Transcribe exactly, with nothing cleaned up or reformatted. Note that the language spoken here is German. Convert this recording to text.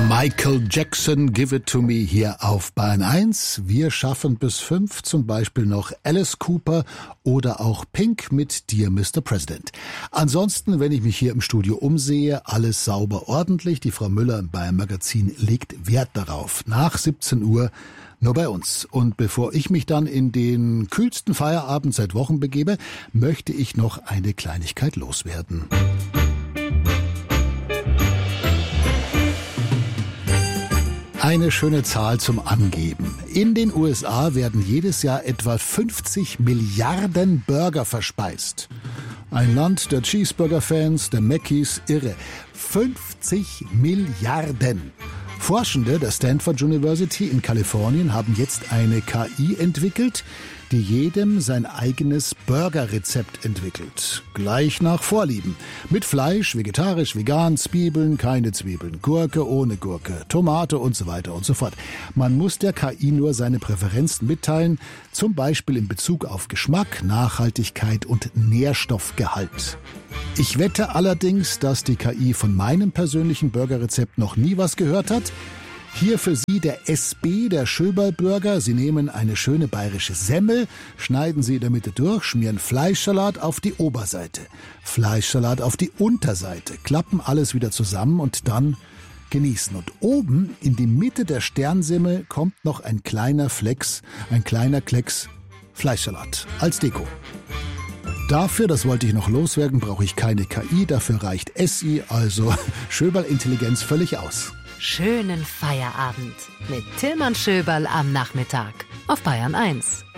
Michael Jackson, Give It To Me hier auf Bayern eins. Wir schaffen bis fünf zum Beispiel noch Alice Cooper oder auch Pink mit Dear Mister President. Ansonsten, wenn ich mich hier im Studio umsehe, alles sauber ordentlich. Die Frau Müller im Bayern Magazin legt Wert darauf. Nach siebzehn Uhr nur bei uns. Und bevor ich mich dann in den kühlsten Feierabend seit Wochen begebe, möchte ich noch eine Kleinigkeit loswerden. Eine schöne Zahl zum Angeben. In den U S A werden jedes Jahr etwa fünfzig Milliarden Burger verspeist. Ein Land der Cheeseburger-Fans, der Mackies, irre. fünfzig Milliarden. Forschende der Stanford University in Kalifornien haben jetzt eine K I entwickelt, die jedem sein eigenes Burgerrezept entwickelt. Gleich nach Vorlieben. Mit Fleisch, vegetarisch, vegan, Zwiebeln, keine Zwiebeln, Gurke, ohne Gurke, Tomate und so weiter und so fort. Man muss der K I nur seine Präferenzen mitteilen, zum Beispiel in Bezug auf Geschmack, Nachhaltigkeit und Nährstoffgehalt. Ich wette allerdings, dass die K I von meinem persönlichen Burgerrezept noch nie was gehört hat. Hier für Sie der S B, der Schöberl-Burger. Sie nehmen eine schöne bayerische Semmel, schneiden sie in der Mitte durch, schmieren Fleischsalat auf die Oberseite, Fleischsalat auf die Unterseite, klappen alles wieder zusammen und dann genießen. Und oben in die Mitte der Sternsemmel kommt noch ein kleiner Flecks, ein kleiner Klecks Fleischsalat als Deko. Dafür, das wollte ich noch loswerden, brauche ich keine K I, dafür reicht S I, also Schöberl-Intelligenz völlig aus. Schönen Feierabend mit Tillmann Schöberl am Nachmittag auf Bayern eins.